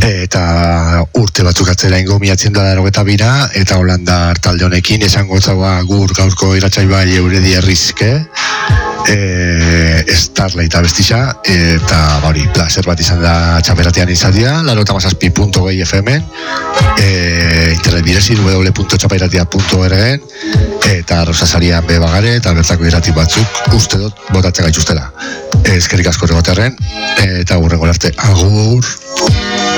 eta urte batzuk atzera ingo miatzen da 82 eta Holandar talde honekin esango zaua gur gaurko iratsai bai euredi errizke Starlight abestisa eta hori placer bat izan da txaperatean izatea 97.2 FM internet bidez www.txapairatia.org eta Rosasarian be bagare eta bertako irrati batzuk uste dut botatzen gaituztela eskerrik asko egoterren eta hurrengo arte agur.